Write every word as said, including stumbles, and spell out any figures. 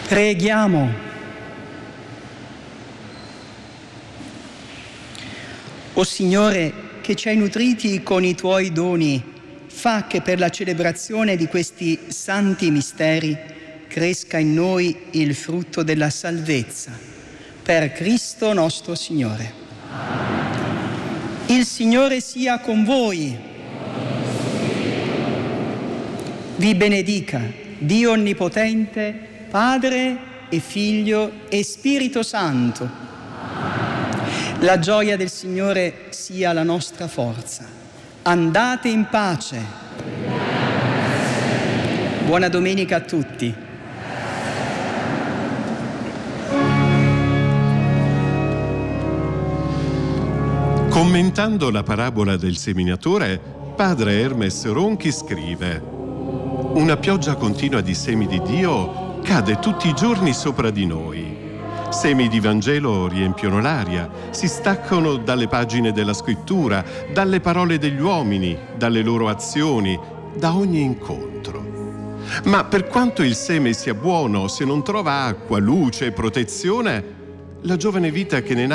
Preghiamo. O Signore, che ci hai nutriti con i tuoi doni, fa che per la celebrazione di questi santi misteri cresca in noi il frutto della salvezza. Per Cristo nostro Signore. Il Signore sia con voi. Vi benedica Dio Onnipotente, Padre e Figlio e Spirito Santo. La gioia del Signore sia la nostra forza. Andate in pace. Buona domenica a tutti. Commentando la parabola del seminatore, padre Hermes Ronchi scrive: una pioggia continua di semi di Dio cade tutti i giorni sopra di noi. Semi di Vangelo riempiono l'aria, si staccano dalle pagine della scrittura, dalle parole degli uomini, dalle loro azioni, da ogni incontro. Ma per quanto il seme sia buono, se non trova acqua, luce e protezione, la giovane vita che ne